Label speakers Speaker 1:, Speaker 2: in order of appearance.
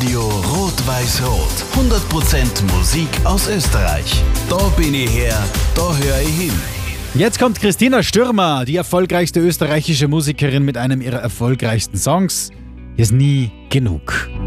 Speaker 1: Radio Rot-Weiß-Rot. 100% Musik aus Österreich. Da bin ich her, da höre ich hin.
Speaker 2: Jetzt kommt Christina Stürmer, die erfolgreichste österreichische Musikerin mit einem ihrer erfolgreichsten Songs. Ist nie genug.